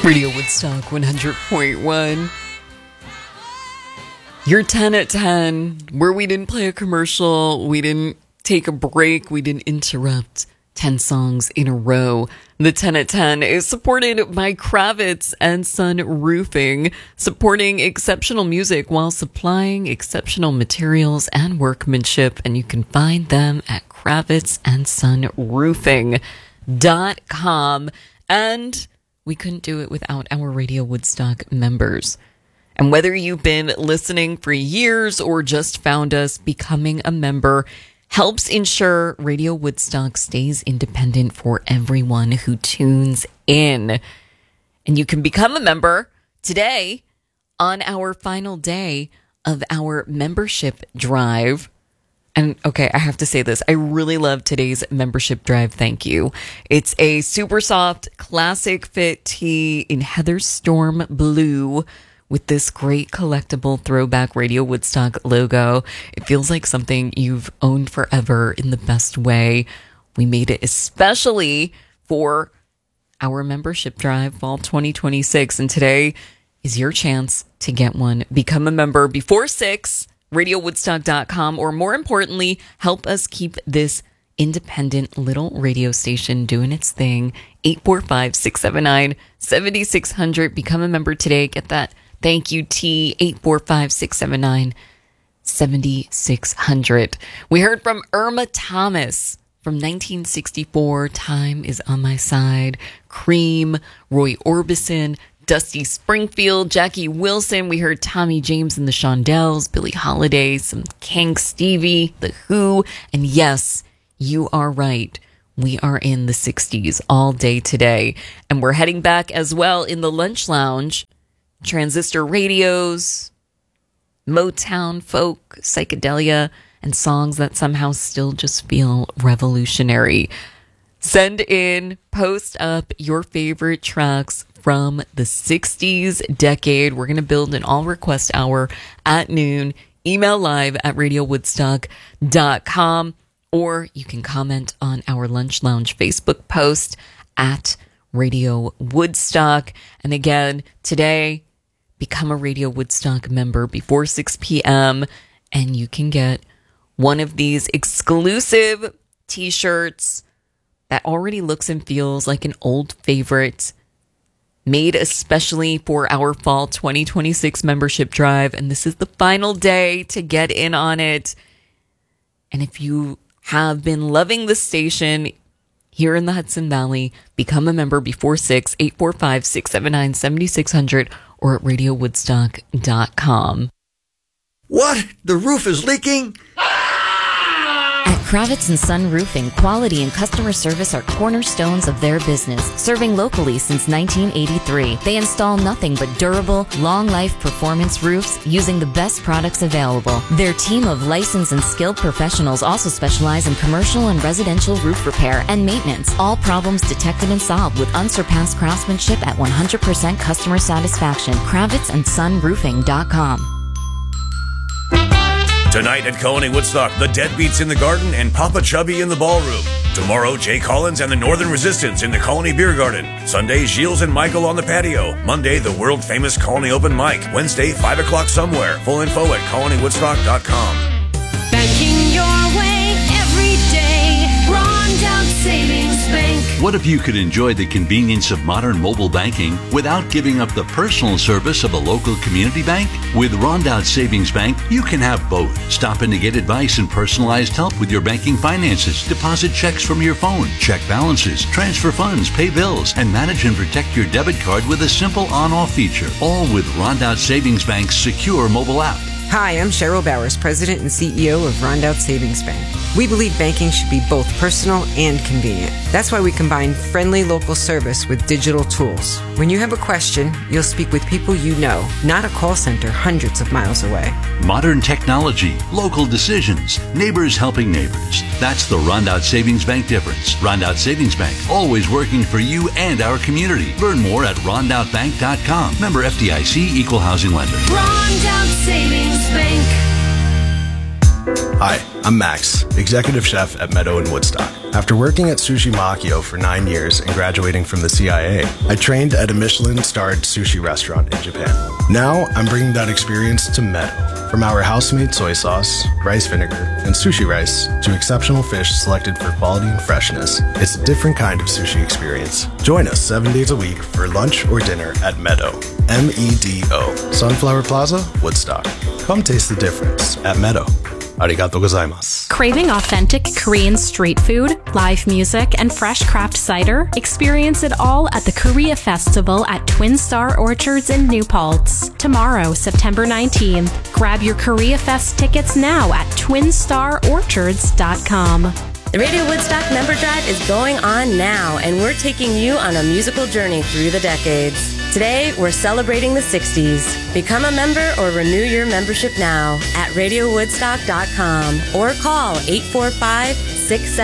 Radio Woodstock 100.1. Your 10 at 10, where we didn't play a commercial, we didn't take a break, we didn't interrupt 10 songs in a row. The 10 at 10 is supported by Kravitz and Son Roofing, supporting exceptional music while supplying exceptional materials and workmanship. And you can find them at KravitzandSonRoofing.com. And we couldn't do it without our Radio Woodstock members. And whether you've been listening for years or just found us, becoming a member helps ensure Radio Woodstock stays independent for everyone who tunes in. And you can become a member today on our final day of our membership drive. And okay, I have to say this. I really love today's membership drive. Thank you. It's a super soft classic fit tee in Heather Storm blue with this great collectible throwback Radio Woodstock logo. It feels like something you've owned forever in the best way. We made it especially for our membership drive, fall 2026. And today is your chance to get one. Become a member before 6, RadioWoodstock.com, or more importantly, help us keep this independent little radio station doing its thing. 845-679-7600. Become a member today. Get that thank you, T. 845-679-7600. We heard from Irma Thomas from 1964. Time is on My Side. Cream, Roy Orbison, Dusty Springfield, Jackie Wilson. We heard Tommy James and the Shondells, Billie Holiday, some King Stevie, The Who. And yes, you are right. We are in the 60s all day today. And we're heading back as well in the lunch lounge. Transistor radios, Motown, folk, psychedelia, and songs that somehow still just feel revolutionary. Send in, post up your favorite tracks from the 60s decade. We're going to build an all request hour at noon. Email live at radiowoodstock.com, or you can comment on our Lunch Lounge Facebook post at Radio Woodstock. And again, today, become a Radio Woodstock member before 6 p.m. and you can get one of these exclusive t-shirts that already looks and feels like an old favorite, made especially for our fall 2026 membership drive. And this is the final day to get in on it. And if you have been loving the station here in the Hudson Valley, become a member before 6, 845-679-7600, or at RadioWoodstock.com. What? The roof is leaking? At Kravitz and Son Roofing, quality and customer service are cornerstones of their business. Serving locally since 1983, they install nothing but durable, long-life performance roofs using the best products available. Their team of licensed and skilled professionals also specialize in commercial and residential roof repair and maintenance. All problems detected and solved with unsurpassed craftsmanship at 100% customer satisfaction. KravitzandSonRoofing.com. Tonight at Colony Woodstock, the Deadbeats in the Garden and Papa Chubby in the Ballroom. Tomorrow, Jay Collins and the Northern Resistance in the Colony Beer Garden. Sunday, Gilles and Michael on the patio. Monday, the world-famous Colony Open Mic. Wednesday, 5 o'clock somewhere. Full info at colonywoodstock.com. Banking your way every day. Rondout Savings Bank. What if you could enjoy the convenience of modern mobile banking without giving up the personal service of a local community bank? With Rondout Savings Bank, you can have both. Stop in to get advice and personalized help with your banking finances, deposit checks from your phone, check balances, transfer funds, pay bills, and manage and protect your debit card with a simple on-off feature. All with Rondout Savings Bank's secure mobile app. Hi, I'm Cheryl Bowers, President and CEO of Rondout Savings Bank. We believe banking should be both personal and convenient. That's why we combine friendly local service with digital tools. When you have a question, you'll speak with people you know, not a call center hundreds of miles away. Modern technology, local decisions, neighbors helping neighbors. That's the Rondout Savings Bank difference. Rondout Savings Bank, always working for you and our community. Learn more at rondoutbank.com. Member FDIC, Equal Housing Lender. Rondout Savings Bank. Hi, I'm Max, Executive Chef at Meadow in Woodstock. After working at Sushi Makio for 9 years and graduating from the CIA, I trained at a Michelin-starred sushi restaurant in Japan. Now, I'm bringing that experience to Meadow. From our house-made soy sauce, rice vinegar, and sushi rice, to exceptional fish selected for quality and freshness, it's a different kind of sushi experience. Join us 7 days a week for lunch or dinner at Meadow. MEDO. Sunflower Plaza, Woodstock. Come taste the difference at Meadow. Arigato gozaimasu. Craving authentic Korean street food, live music, and fresh craft cider? Experience it all at the Korea Festival at Twin Star Orchards in New Paltz. Tomorrow, September 19th. Grab your Korea Fest tickets now at twinstarorchards.com. The Radio Woodstock Member Drive is going on now, and we're taking you on a musical journey through the decades. Today, we're celebrating the 60s. Become a member or renew your membership now at RadioWoodstock.com or call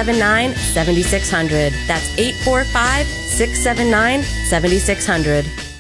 845-679-7600. That's 845-679-7600.